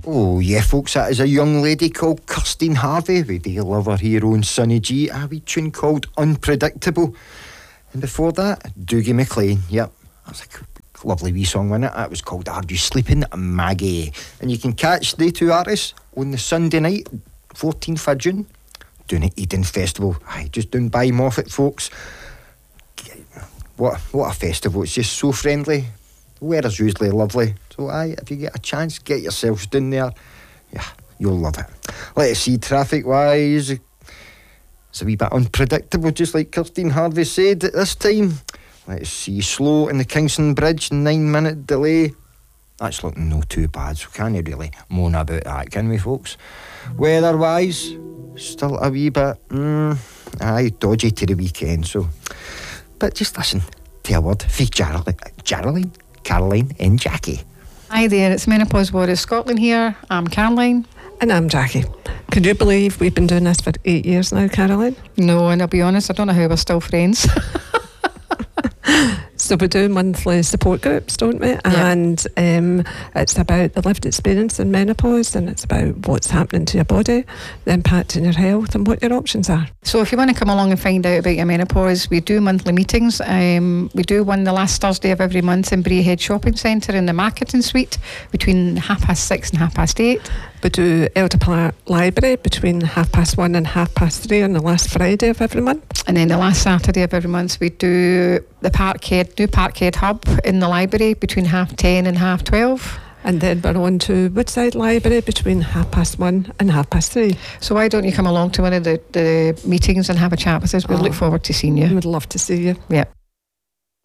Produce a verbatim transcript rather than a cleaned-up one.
Oh, yeah, folks, that is a young lady called Kirstine Harvey. We do love her hero and Sonny G. A wee tune called Unpredictable. And before that, Dougie MacLean. Yep, that's a lovely wee song, wasn't it? That was called Are You Sleeping, Maggie? And you can catch the two artists on the Sunday night, fourteenth of June, doing an Eden Festival. Aye, just down by Moffat, folks. What, what a festival. It's just so friendly. The weather's usually lovely. So, aye, if you get a chance, get yourselves down there. Yeah, you'll love it. Let's see, traffic-wise, it's a wee bit unpredictable, just like Kirstine Harvey said at this time. Let's see, slow in the Kingston Bridge, nine-minute delay. That's looking no too bad, so can't you really moan about that, can we, folks? Weather-wise, still a wee bit, mm, aye, dodgy to the weekend, so... But just listen to a word for Geraldine, Geraldine, Caroline and Jackie. Hi there, it's Menopause Warriors Scotland here. I'm Caroline. And I'm Jackie. Can you believe we've been doing this for eight years now, Caroline? No, and I'll be honest, I don't know how we're still friends. So we do monthly support groups, don't we? Yeah. And um, it's about the lived experience in menopause, and it's about what's happening to your body, the impact on your health, and what your options are. So if you want to come along and find out about your menopause, we do monthly meetings. Um, we do one the last Thursday of every month in Braehead Shopping Centre in the Marketing Suite between half past six and half past eight. We do Elder Park Library between half past one and half past three on the last Friday of every month. And then the last Saturday of every month we do the Parkhead, new Parkhead Hub in the library between half ten and half twelve. And then we're on to Woodside Library between half past one and half past three. So why don't you come along to one of the, the meetings and have a chat with us? We'll Oh, look forward to seeing you. We would love to see you. Yeah.